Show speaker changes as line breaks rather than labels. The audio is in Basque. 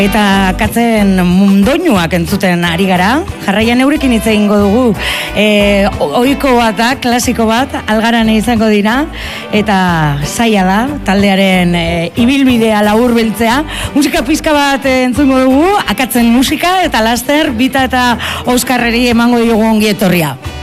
Eta akatzen mundoinuak entzuten ari gara. Jarraian eurekin hitz egingo dugu. Ohiko bat da, klasiko bat, algaran izango dira. Eta zaila da, taldearen ibilbidea laburbiltzea. Musika pizka bat entzungo dugu, akatzen musika, eta laster, Bita eta Oskarreri emango diogu ongi etorria.